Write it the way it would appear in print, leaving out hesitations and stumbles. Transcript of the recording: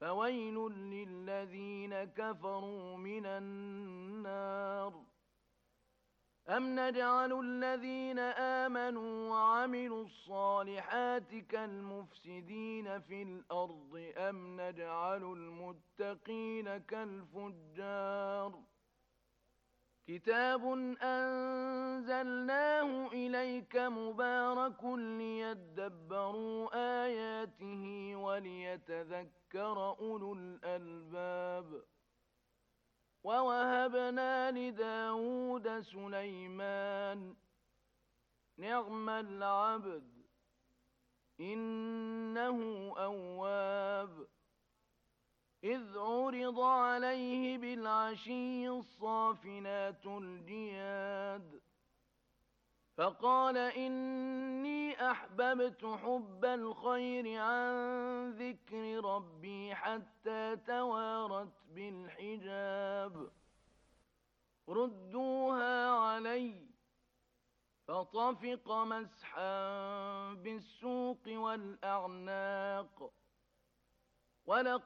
فويل للذين كفروا من النار. أم نجعل الذين آمنوا وعملوا الصالحات كالمفسدين في الأرض أم نجعل المتقين كالفجار. كتاب أنزلناه إليك مبارك ليدبروا آياته وليتذكر أولو الألباب. ووهبنا لداود سليمان نعم العبد إنه أواب. إذ عرض عليه بالعشي الصافنات الجياد فقال إني أحببت حب الخير عن ذكر ربي حتى توارت بالحجاب. ردوها علي فطفق مسحا بالسوق والأعناق.